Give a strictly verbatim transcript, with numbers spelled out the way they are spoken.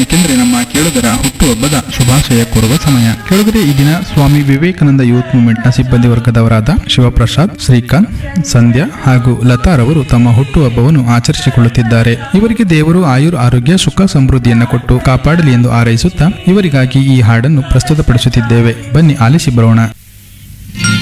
ಏಕೆಂದರೆ ನಮ್ಮ ಕೇಳುಗರ ಹುಟ್ಟುಹಬ್ಬದ ಶುಭಾಶಯ ಕೋರುವ ಸಮಯ. ಕೇಳುಗರೆ, ಈ ದಿನ ಸ್ವಾಮಿ ವಿವೇಕಾನಂದ ಯೂತ್ ಮೂವ್ಮೆಂಟ್ನ ಸಿಬ್ಬಂದಿ ವರ್ಗದವರಾದ ಶಿವಪ್ರಸಾದ್, ಶ್ರೀಕಾಂತ್, ಸಂಧ್ಯಾ ಹಾಗೂ ಲತಾರವರು ತಮ್ಮ ಹುಟ್ಟುಹಬ್ಬವನ್ನು ಆಚರಿಸಿಕೊಳ್ಳುತ್ತಿದ್ದಾರೆ. ಇವರಿಗೆ ದೇವರು ಆಯುರ್ ಆರೋಗ್ಯ ಸುಖ ಸಮೃದ್ಧಿಯನ್ನು ಕೊಟ್ಟು ಕಾಪಾಡಲಿ ಎಂದು ಹಾರೈಸುತ್ತಾ ಇವರಿಗಾಗಿ ಈ ಹಾಡನ್ನು ಪ್ರಸ್ತುತಪಡಿಸುತ್ತಿದ್ದೇವೆ. ಬನ್ನಿ ಆಲಿಸಿ ಬರೋಣ.